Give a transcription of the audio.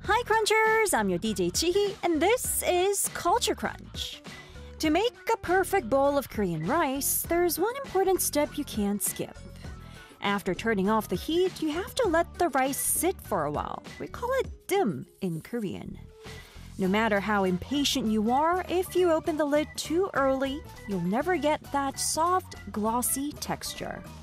Hi Crunchers, I'm your DJ Chihi, and this is Culture Crunch. To make a perfect bowl of Korean rice, there's one important step you can't skip. After turning off the heat, you have to let the rice sit for a while. We call it dim in Korean. No matter how impatient you are, if you open the lid too early, you'll never get that soft, glossy texture.